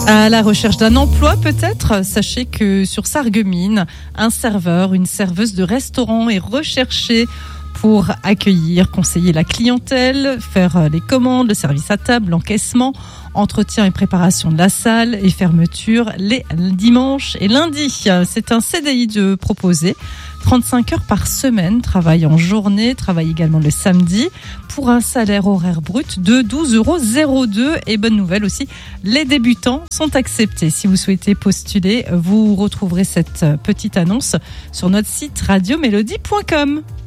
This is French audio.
À la recherche d'un emploi peut-être, sachez que sur Sarreguemines, un serveur, une serveuse de restaurant est recherché pour accueillir, conseiller la clientèle, faire les commandes, le service à table, l'encaissement, entretien et préparation de la salle et fermeture les dimanches et lundis. C'est un CDI de proposé. 35 heures par semaine, travail en journée, travail également le samedi pour un salaire horaire brut de 12,02 €. Et bonne nouvelle aussi, les débutants sont acceptés. Si vous souhaitez postuler, vous retrouverez cette petite annonce sur notre site radiomélodie.com.